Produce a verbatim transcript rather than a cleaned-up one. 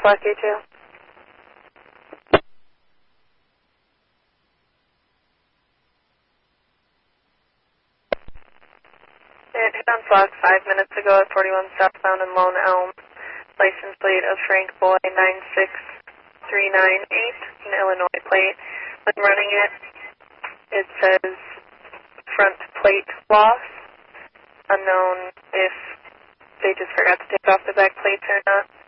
Black A two. It hit on Fox five minutes ago at forty-one southbound in Lone Elm. License plate of Frank Boy nine six three nine eight, an Illinois plate. When running it, it says front plate loss. Unknown if they just forgot to take off the back plates or not.